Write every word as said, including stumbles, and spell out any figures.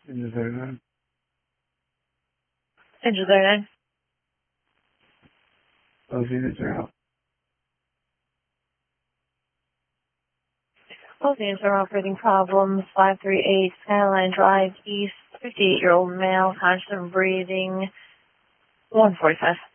Engine thirty-nine. Engine thirty-nine. Those units are out. Both units are operating problems. five three eight Skyline Drive East, fifty-eight-year-old male, constant breathing, one forty-five.